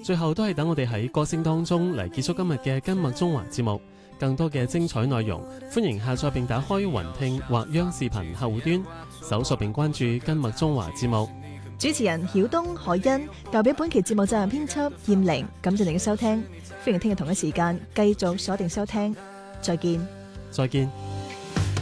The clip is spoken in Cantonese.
最後都係等我哋喺歌聲當中嚟結束今日嘅跟麥中華節目。更多嘅精彩內容，歡迎下載並打開雲聽或央視頻客戶端，搜索並關注跟麥中華節目。 主持人曉東、海欣，代表本期節目責任編輯燕玲，感謝您嘅收聽，歡迎聽日同一時間繼續鎖定收聽，再見。 再見。